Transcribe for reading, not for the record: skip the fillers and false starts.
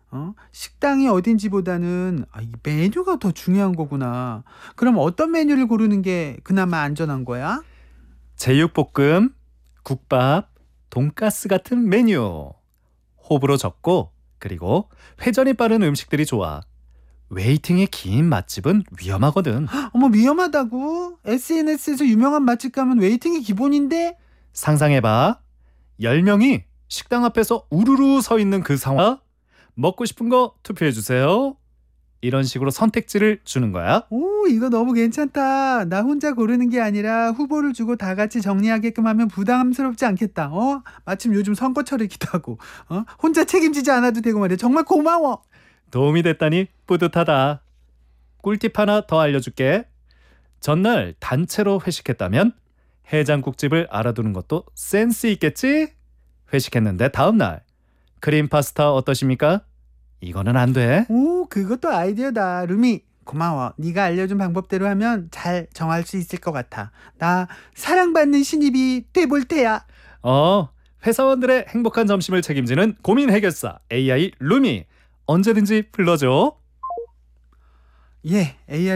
식당이 어딘지보다는 이 메뉴가 더 중요한 거구나. 그럼 어떤 메뉴를 고르는 게 그나마 안전한 거야? 제육볶음, 국밥, 돈가스 같은 메뉴. 호불호 적고 그리고 회전이 빠른 음식들이 좋아. 웨이팅이 긴 맛집은 위험하거든. 어머, 위험하다고? SNS에서 유명한 맛집 가면 웨이팅이 기본인데? 상상해봐. 10명이 식당 앞에서 우르르 서 있는 그 상황. 먹고 싶은 거 투표해주세요. 이런 식으로 선택지를 주는 거야. 오, 이거 너무 괜찮다. 나 혼자 고르는 게 아니라 후보를 주고 다 같이 정리하게끔 하면 부담스럽지 않겠다. 마침 요즘 선거철이기도 하고. 혼자 책임지지 않아도 되고 말이야. 정말 고마워. 도움이 됐다니 뿌듯하다. 꿀팁 하나 더 알려줄게. 전날 단체로 회식했다면 해장국집을 알아두는 것도 센스 있겠지? 회식했는데 다음날 크림 파스타 어떠십니까? 이거는 안 돼. 오, 그것도 아이디어다. 루미, 고마워. 네가 알려준 방법대로 하면 잘 정할 수 있을 것 같아. 나 사랑받는 신입이 돼볼 테야. 회사원들의 행복한 점심을 책임지는 고민 해결사 AI 루미. 언제든지 불러줘. 예, AI